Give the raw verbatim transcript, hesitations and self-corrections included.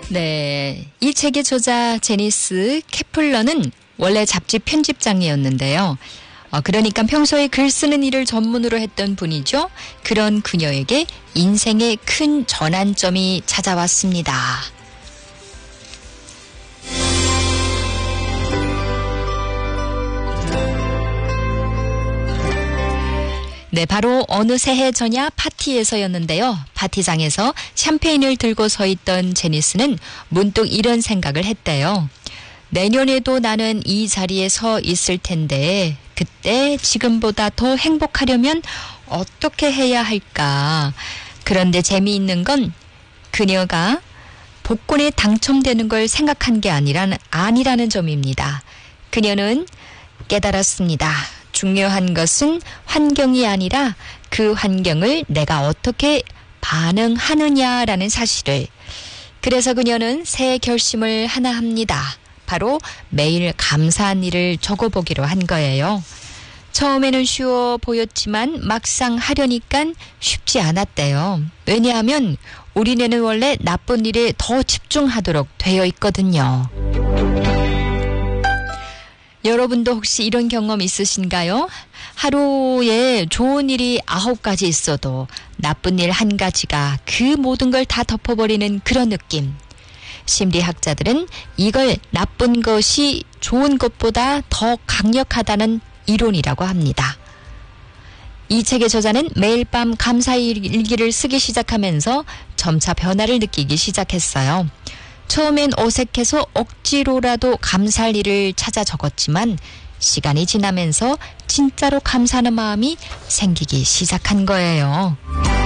네, 이 책의 저자 제니스 케플러는 원래 잡지 편집장이었는데요. 어, 그러니까 평소에 글 쓰는 일을 전문으로 했던 분이죠. 그런 그녀에게 인생의 큰 전환점이 찾아왔습니다. 네, 바로 어느 새해 전야 파티에서였는데요. 파티장에서 샴페인을 들고 서 있던 제니스는 문득 이런 생각을 했대요. 내년에도 나는 이 자리에 서 있을 텐데 그때 지금보다 더 행복하려면 어떻게 해야 할까. 그런데 재미있는 건 그녀가 복권에 당첨되는 걸 생각한 게 아니라, 아니라는 점입니다. 그녀는 깨달았습니다. 중요한 것은 환경이 아니라 그 환경을 내가 어떻게 반응하느냐라는 사실을. 그래서 그녀는 새 결심을 하나 합니다. 바로 매일 감사한 일을 적어보기로 한 거예요. 처음에는 쉬워 보였지만 막상 하려니까 쉽지 않았대요. 왜냐하면 우리는 원래 나쁜 일에 더 집중하도록 되어 있거든요. 여러분도 혹시 이런 경험 있으신가요? 하루에 좋은 일이 아홉 가지 있어도 나쁜 일 한 가지가 그 모든 걸 다 덮어버리는 그런 느낌. 심리학자들은 이걸 나쁜 것이 좋은 것보다 더 강력하다는 이론이라고 합니다. 이 책의 저자는 매일 밤 감사일기를 쓰기 시작하면서 점차 변화를 느끼기 시작했어요. 처음엔 어색해서 억지로라도 감사할 일을 찾아 적었지만 시간이 지나면서 진짜로 감사하는 마음이 생기기 시작한 거예요.